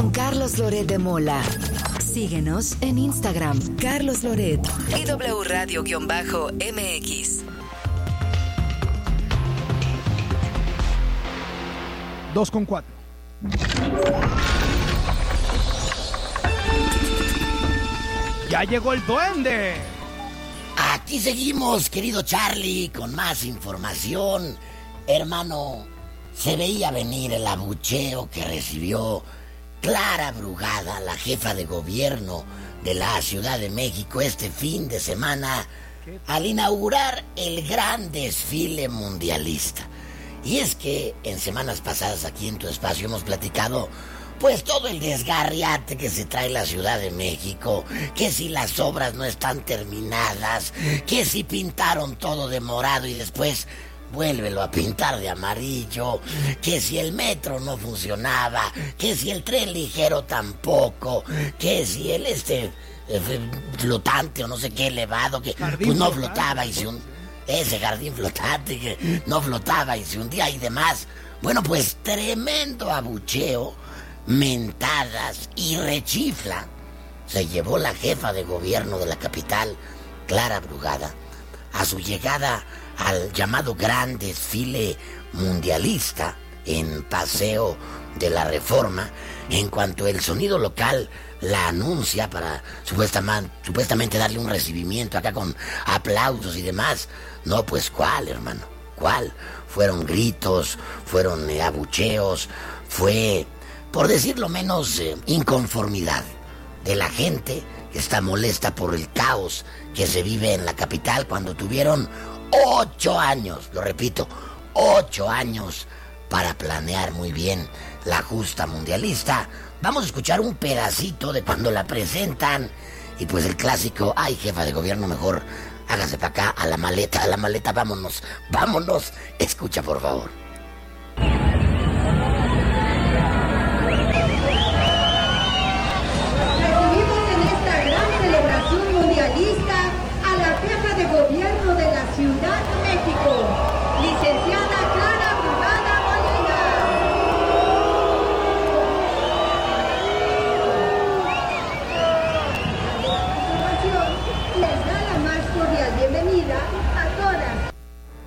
con Carlos Loret de Mola. Síguenos en Instagram, Carlos Loret y W Radio-MX. 2:04. ¡Ya llegó el duende! Aquí seguimos, querido Charlie, con más información. Hermano, se veía venir el abucheo que recibió Clara Brugada, la jefa de gobierno de la Ciudad de México, este fin de semana, al inaugurar el gran desfile mundialista. Y es que en semanas pasadas aquí en tu espacio hemos platicado pues todo el desgarriate que se trae la Ciudad de México, que si las obras no están terminadas, que si pintaron todo de morado y después vuélvelo a pintar de amarillo, que si el metro no funcionaba, que si el tren ligero tampoco, que si el flotante o no sé qué elevado, que pues no flotaba y ese jardín flotante que no flotaba y se hundía y demás. Bueno, pues tremendo abucheo, mentadas y rechifla se llevó la jefa de gobierno de la capital, Clara Brugada, a su llegada al llamado gran desfile mundialista en Paseo de la Reforma, en cuanto el sonido local la anuncia para supuestamente darle un recibimiento acá con aplausos y demás. No, pues ¿cuál, hermano? ¿Cuál? Fueron gritos, fueron abucheos, fue, por decirlo menos, inconformidad de la gente que está molesta por el caos que se vive en la capital cuando tuvieron 8 años, lo repito, 8 años para planear muy bien la justa mundialista. Vamos a escuchar un pedacito de cuando la presentan y pues el clásico, ay, jefa de gobierno, mejor hágase para acá, a la maleta, vámonos, escucha por favor. Recibimos en esta gran celebración mundialista a la jefa de gobierno de la Ciudad de México, licenciada Clara Brugada Molina. A continuación, les da la más cordial bienvenida a todas.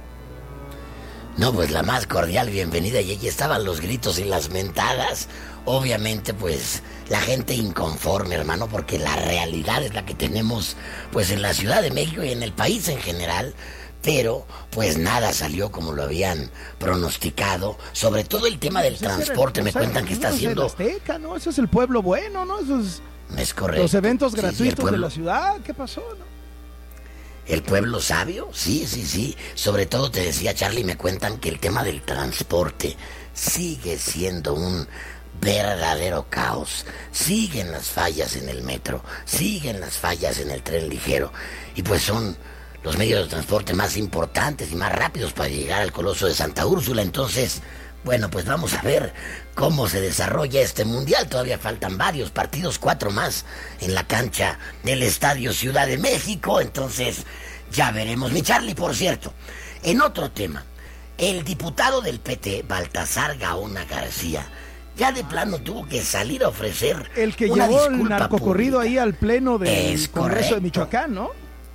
No, pues la más cordial bienvenida, y allí estaban los gritos y las mentadas. Obviamente, pues, la gente inconforme, hermano, porque la realidad es la que tenemos, pues, en la Ciudad de México y en el país en general. Pero, pues, nada salió como lo habían pronosticado. Sobre todo el tema del transporte, me cuentan que está haciendo... Azteca, ¿no? Eso es el pueblo bueno, ¿no? Eso es correcto. Los eventos Sí, gratuitos de la ciudad, ¿qué pasó, no? ¿El pueblo sabio? Sí. Sobre todo te decía, Charlie, me cuentan que el tema del transporte sigue siendo un verdadero caos. Siguen las fallas en el metro, siguen las fallas en el tren ligero. Y pues son los medios de transporte más importantes y más rápidos para llegar al Coloso de Santa Úrsula. Entonces, bueno, pues vamos a ver cómo se desarrolla este mundial. Todavía faltan varios partidos, 4 más en la cancha del Estadio Ciudad de México. Entonces, ya veremos. Mi Charlie, por cierto, en otro tema, el diputado del PT, Baltasar Gaona García, ya de plano tuvo que salir a ofrecer el que una llevó disculpa el narcocorrido pública. ahí al pleno del Es Congreso correcto. de Michoacán, ¿no?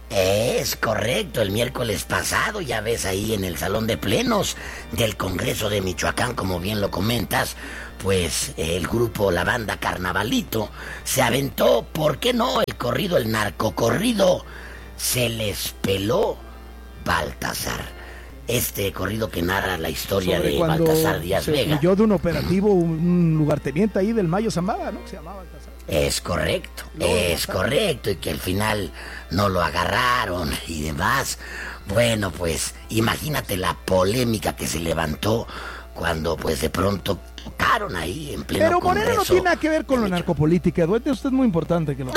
Es correcto, el miércoles pasado, ya ves ahí en el salón de plenos del Congreso de Michoacán, como bien lo comentas, pues el grupo, la banda Carnavalito, se aventó, ¿por qué no? El corrido, el narcocorrido, se les peló Baltasar. Este corrido que narra la historia Sobre de cuando Baltasar Díaz se Vega. huyó de un operativo, un lugarteniente ahí del Mayo Zambada, ¿no? Que se llamaba Baltasar. Es correcto, y que al final no lo agarraron y demás. Bueno, pues imagínate la polémica que se levantó cuando pues de pronto tocaron ahí en pleno Pero Morena no Congreso tiene nada que ver con la narcopolítica, duende, usted es muy importante que lo...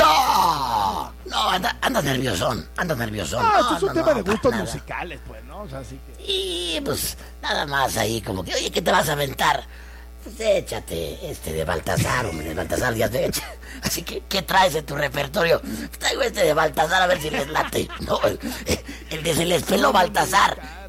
No, andas nerviosón. Ah, esto es un tema de gustos musicales, pues, ¿no? O sea, así que... Y pues nada más ahí como que, oye, ¿qué te vas a aventar? Pues échate de Baltasar, hombre, de Baltasar Díaz Vega. Así que, ¿qué traes en tu repertorio? Pues traigo de Baltasar a ver si les late. No, el de se les peló Baltasar. Ya,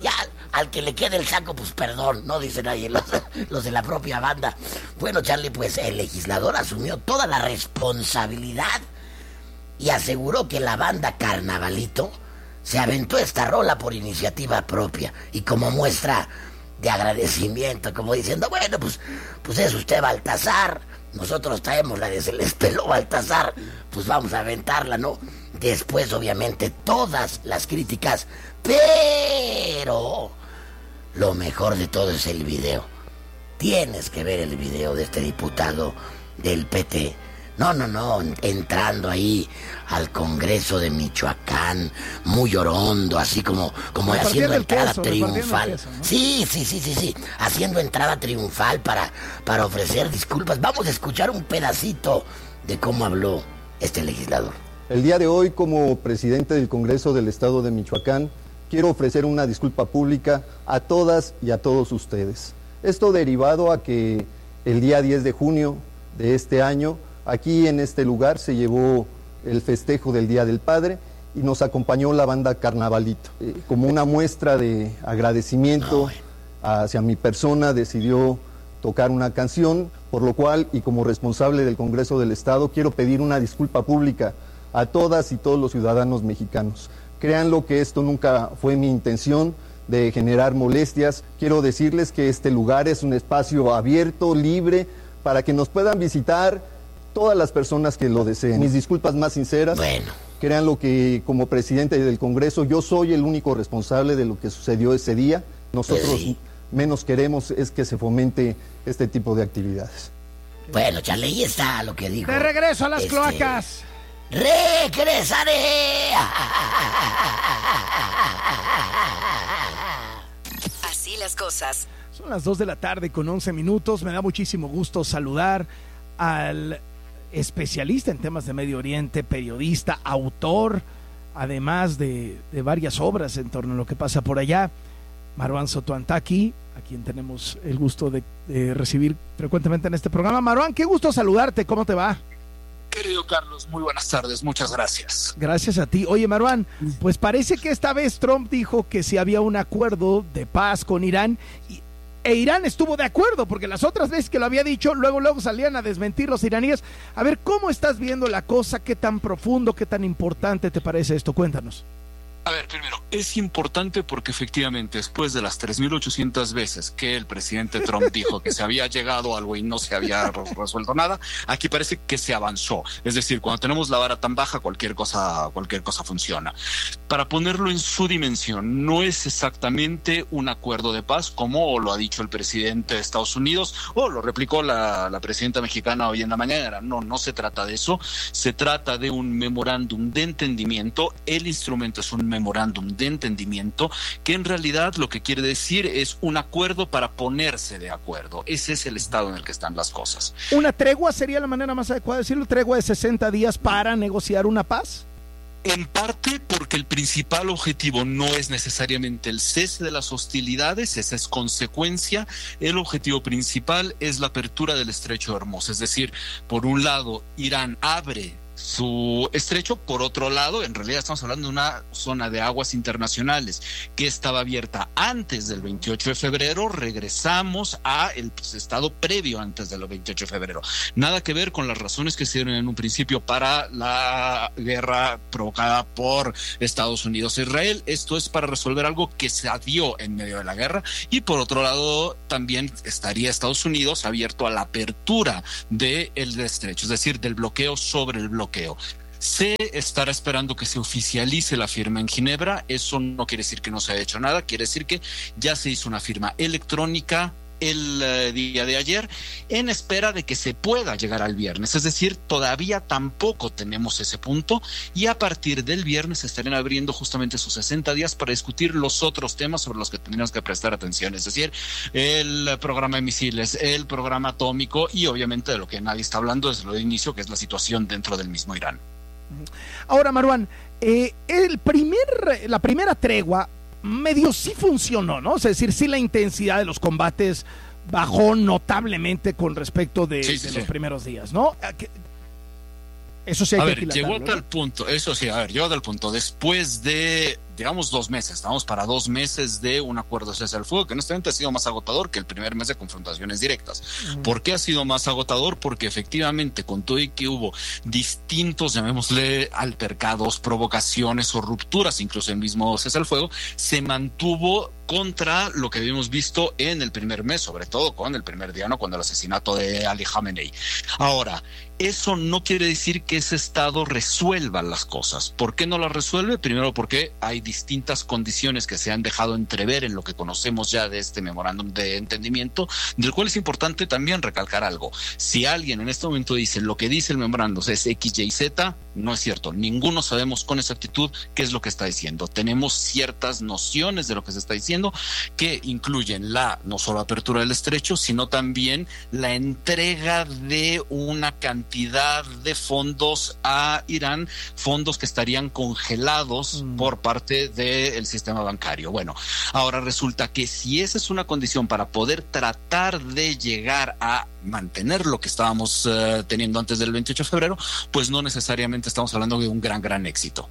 al que le quede el saco, pues perdón, no dicen ahí los de la propia banda. Bueno, Charlie, pues el legislador asumió toda la responsabilidad y aseguró que la banda Carnavalito se aventó esta rola por iniciativa propia y como muestra de agradecimiento, como diciendo, bueno, pues es usted Baltasar, nosotros traemos la de Se les peló Baltasar, pues vamos a aventarla, ¿no? Después, obviamente, todas las críticas, pero lo mejor de todo es el video. Tienes que ver el video de este diputado del PT. No, entrando ahí al Congreso de Michoacán, muy orondo, así como haciendo entrada triunfal. Queso, ¿no? Sí, haciendo entrada triunfal para ofrecer disculpas. Vamos a escuchar un pedacito de cómo habló este legislador. El día de hoy, como presidente del Congreso del Estado de Michoacán, quiero ofrecer una disculpa pública a todas y a todos ustedes. Esto derivado a que el día 10 de junio de este año, aquí en este lugar se llevó el festejo del Día del Padre y nos acompañó la banda Carnavalito. Como una muestra de agradecimiento hacia mi persona, decidió tocar una canción, por lo cual, y como responsable del Congreso del Estado, quiero pedir una disculpa pública a todas y todos los ciudadanos mexicanos. Créanlo que esto nunca fue mi intención de generar molestias. Quiero decirles que este lugar es un espacio abierto, libre, para que nos puedan visitar todas las personas que lo deseen. Mis disculpas más sinceras. Bueno. Créanlo que como presidente del Congreso yo soy el único responsable de lo que sucedió ese día. Nosotros menos queremos es que se fomente este tipo de actividades. Bueno, Charlie, ahí está lo que dijo. De regreso a las cloacas. ¡Regresaré! Así las cosas. Son las 2 de la tarde con 11 minutos. Me da muchísimo gusto saludar al especialista en temas de Medio Oriente, periodista, autor, además de varias obras en torno a lo que pasa por allá, Marwan Sotoantaki, a quien tenemos el gusto de recibir frecuentemente en este programa. Marwan, qué gusto saludarte, ¿cómo te va? Querido Carlos, muy buenas tardes, muchas gracias. Gracias a ti. Oye, Marwan, pues parece que esta vez Trump dijo que si había un acuerdo de paz con Irán e Irán estuvo de acuerdo, porque las otras veces que lo había dicho, luego salían a desmentir los iraníes. A ver, ¿cómo estás viendo la cosa? ¿Qué tan profundo, qué tan importante te parece esto? Cuéntanos. A ver, primero, es importante porque efectivamente después de las 3.800 veces que el presidente Trump dijo que se había llegado a algo y no se había resuelto nada, aquí parece que se avanzó. Es decir, cuando tenemos la vara tan baja, cualquier cosa funciona. Para ponerlo en su dimensión, no es exactamente un acuerdo de paz como lo ha dicho el presidente de Estados Unidos o lo replicó la presidenta mexicana hoy en la mañana. No se trata de eso. Se trata de un memorándum de entendimiento. El instrumento es un memorándum de entendimiento que en realidad lo que quiere decir es un acuerdo para ponerse de acuerdo. Ese es el estado en el que están las cosas. ¿Una tregua sería la manera más adecuada de decirlo? ¿Tregua de 60 días para negociar una paz? En parte porque el principal objetivo no es necesariamente el cese de las hostilidades, esa es consecuencia. El objetivo principal es la apertura del Estrecho de Hormuz. Es decir, por un lado, Irán abre su estrecho, por otro lado, en realidad estamos hablando de una zona de aguas internacionales que estaba abierta antes del 28 de febrero, regresamos a el estado previo antes del 28 de febrero. Nada que ver con las razones que se dieron en un principio para la guerra provocada por Estados Unidos e Israel. Esto es para resolver algo que se dio en medio de la guerra y por otro lado también estaría Estados Unidos abierto a la apertura del estrecho, es decir, del bloqueo sobre el bloqueo. Se estará esperando que se oficialice la firma en Ginebra. Eso no quiere decir que no se haya hecho nada, quiere decir que ya se hizo una firma electrónica el día de ayer en espera de que se pueda llegar al viernes. Es decir, todavía tampoco tenemos ese punto y a partir del viernes se estarán abriendo justamente esos 60 días para discutir los otros temas sobre los que tendríamos que prestar atención, es decir, el programa de misiles, el programa atómico y obviamente de lo que nadie está hablando desde lo de inicio, que es la situación dentro del mismo Irán. Ahora, Marwan, la primera tregua medio sí funcionó, ¿no? Es decir, sí la intensidad de los combates bajó notablemente con respecto de los primeros días, ¿no? Eso sí hay que llegó a tal punto, eso sí, llegó a tal punto, después de digamos 2 meses, estamos para 2 meses de un acuerdo de cese al fuego, que honestamente ha sido más agotador que el primer mes de confrontaciones directas. ¿Por qué ha sido más agotador? Porque efectivamente, con todo y que hubo distintos, llamémosle, altercados, provocaciones o rupturas, incluso el mismo cese al fuego, se mantuvo contra lo que habíamos visto en el primer mes, sobre todo con el primer día, ¿no?, cuando el asesinato de Ali Khamenei. Ahora, eso no quiere decir que ese Estado resuelva las cosas. ¿Por qué no las resuelve? Primero porque hay distintas condiciones que se han dejado entrever en lo que conocemos ya de este memorándum de entendimiento, del cual es importante también recalcar algo. Si alguien en este momento dice lo que dice el memorándum es X, Y, Z, no es cierto. Ninguno sabemos con exactitud qué es lo que está diciendo. Tenemos ciertas nociones de lo que se está diciendo, que incluyen no solo apertura del estrecho, sino también la entrega de una cantidad de fondos a Irán, fondos que estarían congelados por parte del sistema bancario. Bueno, ahora resulta que si esa es una condición para poder tratar de llegar a mantener lo que estábamos teniendo antes del 28 de febrero, pues no necesariamente estamos hablando de un gran éxito.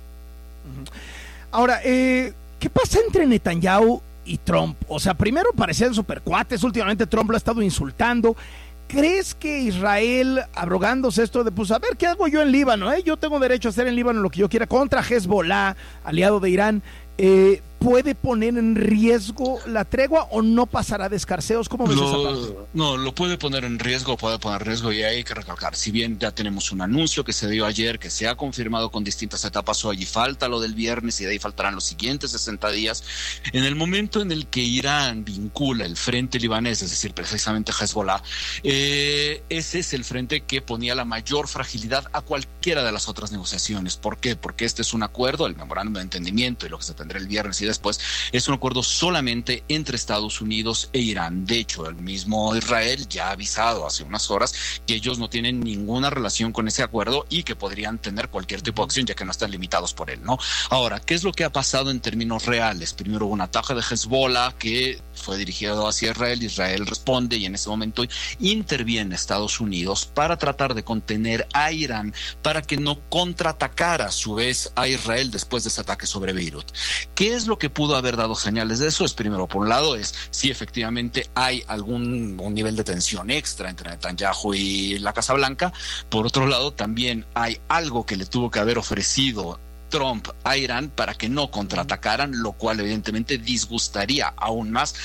Ahora, ¿qué pasa entre Netanyahu y Trump? O sea, primero parecían supercuates, últimamente Trump lo ha estado insultando. ¿Crees que Israel, abrogándose esto de, pues a ver, ¿qué hago yo en Líbano? Yo tengo derecho a hacer en Líbano lo que yo quiera contra Hezbollah, aliado de Irán, puede poner en riesgo la tregua o no pasará de escarceos? ¿Cómo ves esa parte? No, lo puede poner en riesgo, y hay que recalcar, si bien ya tenemos un anuncio que se dio ayer, que se ha confirmado con distintas etapas hoy, y falta lo del viernes, y de ahí faltarán los siguientes 60 días, en el momento en el que Irán vincula el frente libanés, es decir, precisamente Hezbollah, ese es el frente que ponía la mayor fragilidad a cualquiera de las otras negociaciones. ¿Por qué? Porque este es un acuerdo, el memorándum de entendimiento, y lo que se tendrá el viernes y después, es un acuerdo solamente entre Estados Unidos e Irán. De hecho, el mismo Israel ya ha avisado hace unas horas que ellos no tienen ninguna relación con ese acuerdo y que podrían tener cualquier tipo de acción, ya que no están limitados por él, ¿no? Ahora, ¿qué es lo que ha pasado en términos reales? Primero hubo un ataque de Hezbollah que fue dirigido hacia Israel. Israel responde y en ese momento interviene Estados Unidos para tratar de contener a Irán para que no contraatacara a su vez a Israel después de ese ataque sobre Beirut. ¿Qué es lo que pudo haber dado señales de eso? Es primero, por un lado, es si efectivamente hay un nivel de tensión extra entre Netanyahu y la Casa Blanca. Por otro lado, también hay algo que le tuvo que haber ofrecido Trump a Irán para que no contraatacaran, lo cual evidentemente disgustaría aún más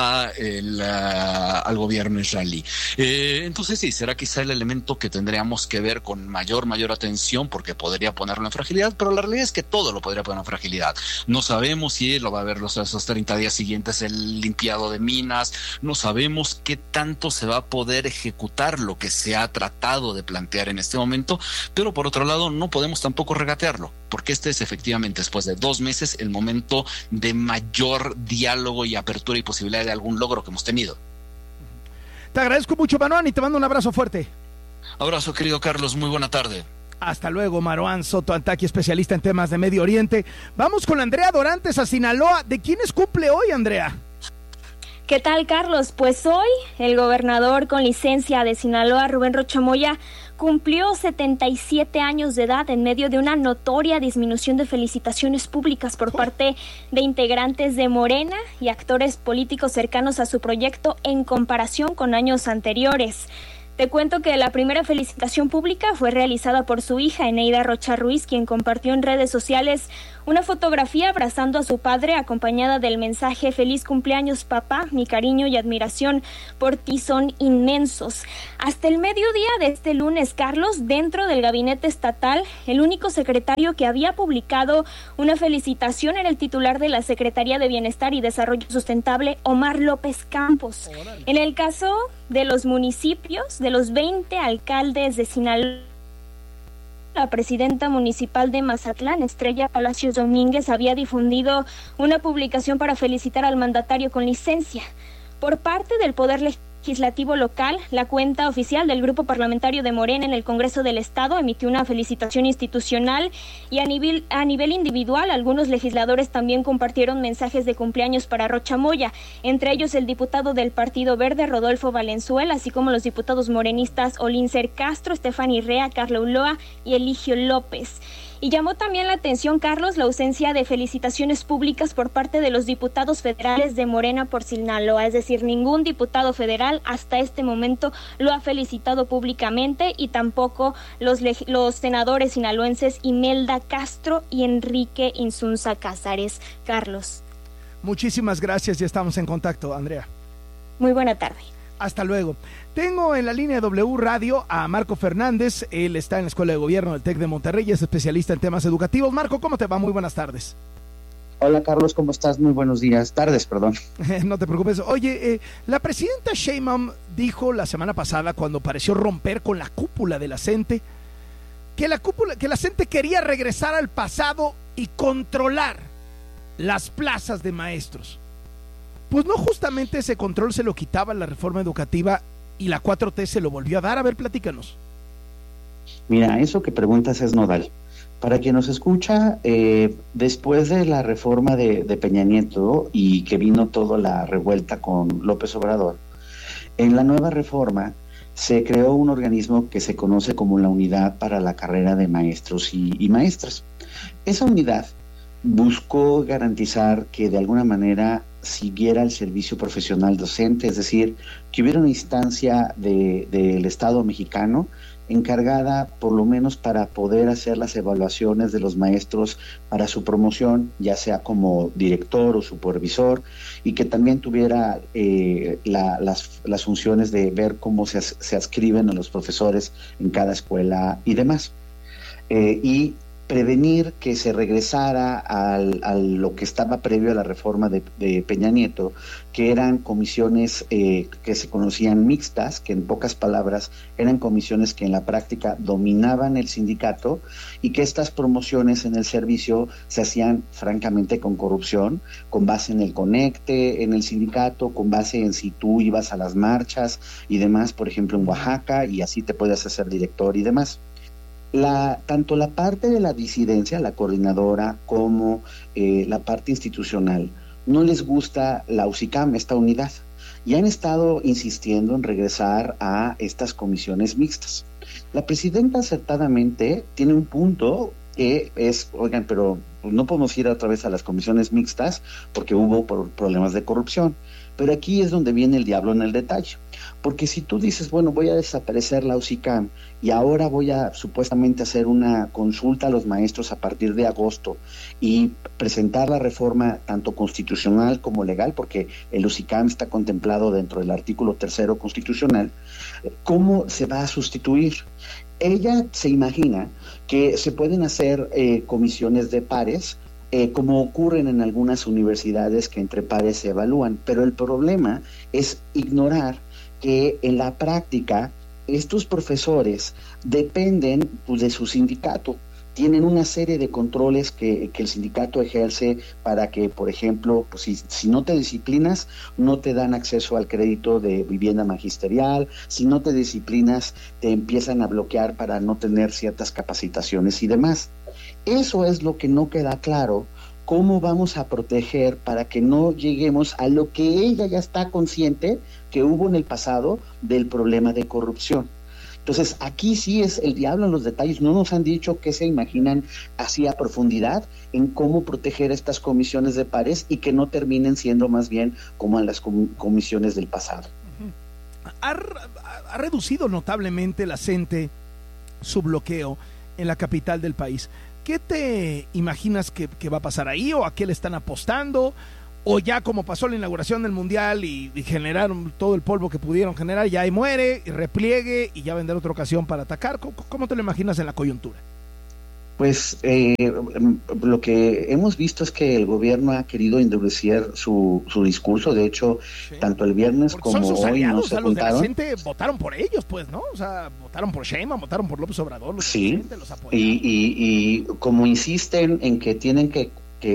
al gobierno israelí. Entonces sí, será quizá el elemento que tendríamos que ver con mayor atención, porque podría ponerlo en fragilidad, pero la realidad es que todo lo podría poner en fragilidad. No sabemos si lo va a ver esos 30 días siguientes el limpiado de minas, no sabemos qué tanto se va a poder ejecutar lo que se ha tratado de plantear en este momento, pero por otro lado no podemos tampoco regatearlo, porque este es efectivamente, después de 2 meses, el momento de mayor diálogo y apertura y posibilidad de algún logro que hemos tenido. Te agradezco mucho, Maruán, y te mando un abrazo fuerte. Abrazo, querido Carlos, muy buena tarde. Hasta luego, Maruán Soto Antaki, especialista en temas de Medio Oriente. Vamos con Andrea Dorantes a Sinaloa. ¿De quiénes cumple hoy, Andrea? ¿Qué tal, Carlos? Pues hoy el gobernador con licencia de Sinaloa, Rubén Rocha Moya, cumplió 77 años de edad en medio de una notoria disminución de felicitaciones públicas por parte de integrantes de Morena y actores políticos cercanos a su proyecto en comparación con años anteriores. Te cuento que la primera felicitación pública fue realizada por su hija, Eneida Rocha Ruiz, quien compartió en redes sociales una fotografía abrazando a su padre, acompañada del mensaje: feliz cumpleaños, papá, mi cariño y admiración por ti son inmensos. Hasta el mediodía de este lunes, Carlos, dentro del gabinete estatal, el único secretario que había publicado una felicitación era el titular de la Secretaría de Bienestar y Desarrollo Sustentable, Omar López Campos. En el caso de los municipios, de los 20 alcaldes de Sinaloa, la presidenta municipal de Mazatlán, Estrella Palacios Domínguez, había difundido una publicación para felicitar al mandatario con licencia. Por parte del Poder Legislativo local, la cuenta oficial del Grupo Parlamentario de Morena en el Congreso del Estado emitió una felicitación institucional, y a nivel individual, algunos legisladores también compartieron mensajes de cumpleaños para Rocha Moya, entre ellos el diputado del Partido Verde, Rodolfo Valenzuela, así como los diputados morenistas Olíncer Castro, Estefany Rea, Carla Ulloa y Eligio López. Y llamó también la atención, Carlos, la ausencia de felicitaciones públicas por parte de los diputados federales de Morena por Sinaloa. Es decir, ningún diputado federal hasta este momento lo ha felicitado públicamente, y tampoco los senadores sinaloenses Imelda Castro y Enrique Insunza Cázares. Carlos. Muchísimas gracias y estamos en contacto, Andrea. Muy buena tarde. Hasta luego. Tengo en la línea de W Radio a Marco Fernández. Él está en la Escuela de Gobierno del TEC de Monterrey y es especialista en temas educativos. Marco, ¿cómo te va? Muy buenas tardes. Hola Carlos, ¿cómo estás? Muy buenos días, tardes, perdón. No te preocupes. Oye, la presidenta Sheinbaum dijo la semana pasada, cuando pareció romper con la cúpula de la CENTE, que la CENTE quería regresar al pasado y controlar las plazas de maestros. Pues no, justamente ese control se lo quitaba la reforma educativa y la 4T se lo volvió a dar. A ver, platícanos. Mira, eso que preguntas es nodal. Para quien nos escucha, después de la reforma de Peña Nieto y que vino toda la revuelta con López Obrador, en la nueva reforma se creó un organismo que se conoce como la Unidad para la Carrera de Maestros y Maestras. Esa unidad buscó garantizar que de alguna manera siguiera el servicio profesional docente, es decir, que hubiera una instancia del Estado mexicano encargada por lo menos para poder hacer las evaluaciones de los maestros para su promoción, ya sea como director o supervisor, y que también tuviera las funciones de ver cómo se adscriben a los profesores en cada escuela y demás. Y prevenir que se regresara a lo que estaba previo a la reforma de Peña Nieto, que eran comisiones que se conocían mixtas, que en pocas palabras eran comisiones que en la práctica dominaban el sindicato, y que estas promociones en el servicio se hacían francamente con corrupción, con base en el conecte en el sindicato, con base en si tú ibas a las marchas y demás, por ejemplo en Oaxaca, y así te puedes hacer director y demás. Tanto la parte de la disidencia, la coordinadora, como la parte institucional, no les gusta la UCICAM, esta unidad, y han estado insistiendo en regresar a estas comisiones mixtas. La presidenta acertadamente tiene un punto que es, oigan, pero no podemos ir otra vez a las comisiones mixtas porque hubo problemas de corrupción. Pero aquí es donde viene el diablo en el detalle, porque si tú dices, bueno, voy a desaparecer la UCICAM y ahora voy a supuestamente hacer una consulta a los maestros a partir de agosto y presentar la reforma tanto constitucional como legal, porque el UCICAM está contemplado dentro del artículo 3 constitucional, ¿cómo se va a sustituir? Ella se imagina que se pueden hacer comisiones de pares, como ocurren en algunas universidades que entre pares se evalúan, pero el problema es ignorar que en la práctica estos profesores dependen pues, de su sindicato. Tienen una serie de controles que el sindicato ejerce para que, por ejemplo, pues si no te disciplinas, no te dan acceso al crédito de vivienda magisterial, si no te disciplinas, te empiezan a bloquear para no tener ciertas capacitaciones y demás. Eso es lo que no queda claro, cómo vamos a proteger para que no lleguemos a lo que ella ya está consciente que hubo en el pasado del problema de corrupción. Entonces, aquí sí es el diablo en los detalles. No nos han dicho qué se imaginan así a profundidad en cómo proteger estas comisiones de pares y que no terminen siendo más bien como en las comisiones del pasado. Ha reducido notablemente la CENTE su bloqueo en la capital del país. ¿Qué te imaginas que va a pasar ahí, o a qué le están apostando? ¿O ya como pasó la inauguración del Mundial y generaron todo el polvo que pudieron generar, ya ahí muere, y repliegue y ya vendrá otra ocasión para atacar? ¿Cómo te lo imaginas en la coyuntura? Pues lo que hemos visto es que el gobierno ha querido endurecer su discurso. De hecho, sí, tanto el viernes porque como hoy no se juntaron. Los de la gente votaron por ellos, pues, ¿no? O sea, votaron por Sheinbaum, votaron por López Obrador. Los sí, los apoyaron. Y como insisten en que tienen que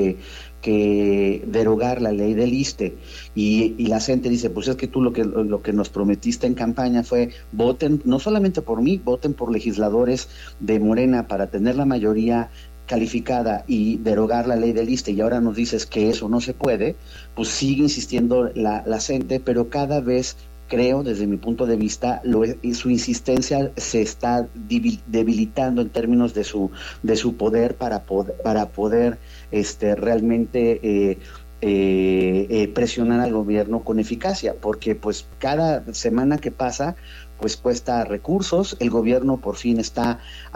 derogar la ley del ISSSTE y la gente dice, pues es que tú lo que nos prometiste en campaña fue voten no solamente por mí, voten por legisladores de Morena para tener la mayoría calificada y derogar la ley del ISSSTE, y ahora nos dices que eso no se puede. Pues sigue insistiendo la gente, pero cada vez creo, desde mi punto de vista, su insistencia se está debilitando en términos de su poder para poder realmente presionar al gobierno con eficacia, porque pues cada semana que pasa pues cuesta recursos. El gobierno por fin está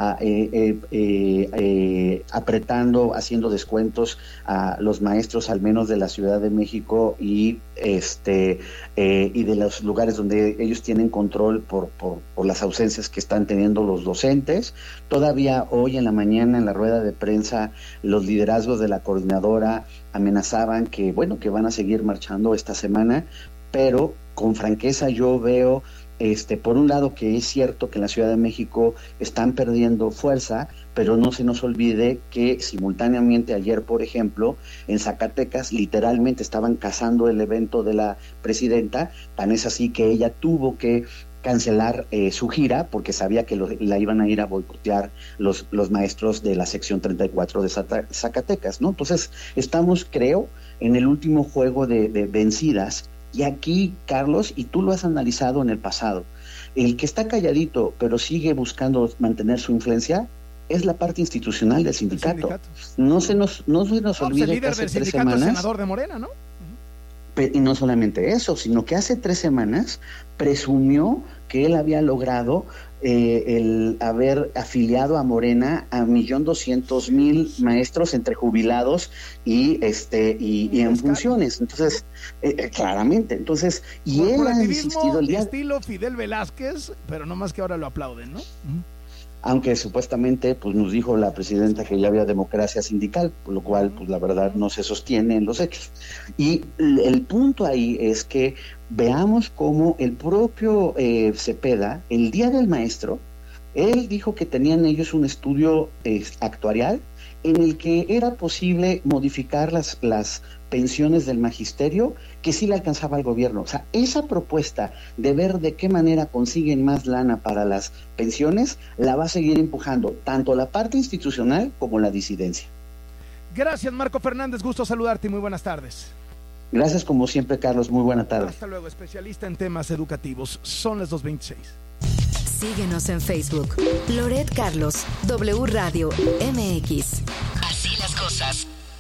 apretando, haciendo descuentos a los maestros, al menos de la Ciudad de México y de los lugares donde ellos tienen control por las ausencias que están teniendo los docentes. Todavía hoy en la mañana en la rueda de prensa los liderazgos de la coordinadora amenazaban que van a seguir marchando esta semana, pero con franqueza yo veo por un lado que es cierto que en la Ciudad de México están perdiendo fuerza, pero no se nos olvide que simultáneamente ayer, por ejemplo, en Zacatecas literalmente estaban cazando el evento de la presidenta, tan es así que ella tuvo que cancelar su gira porque sabía que la iban a ir a boicotear los maestros de la sección 34 de Zacatecas, ¿no? Entonces estamos, creo, en el último juego de vencidas. Y aquí, Carlos, y tú lo has analizado en el pasado, el que está calladito pero sigue buscando mantener su influencia es la parte institucional del sindicato. No se nos olvide que hace 3 semanas... El senador de Morena, ¿no? Y no solamente eso, sino que hace 3 semanas presumió que él había logrado el haber afiliado a Morena a 1.200.000 maestros entre jubilados y en funciones. Entonces, claramente, entonces, y él ha insistido el día estilo Fidel Velázquez, pero no más que ahora lo aplauden, ¿no? Aunque supuestamente pues nos dijo la presidenta que ya había democracia sindical, por lo cual pues la verdad no se sostiene en los hechos. Y el punto ahí es que veamos cómo el propio Cepeda, el día del maestro, él dijo que tenían ellos un estudio actuarial en el que era posible modificar las pensiones del magisterio, que sí le alcanzaba al gobierno. O sea, esa propuesta de ver de qué manera consiguen más lana para las pensiones, la va a seguir empujando tanto la parte institucional como la disidencia. Gracias, Marco Fernández, gusto saludarte y muy buenas tardes. Gracias como siempre, Carlos, muy buena tarde. Hasta luego, especialista en temas educativos. Son las 2:26. Síguenos en Facebook. Loret Carlos, W Radio MX. Así las cosas.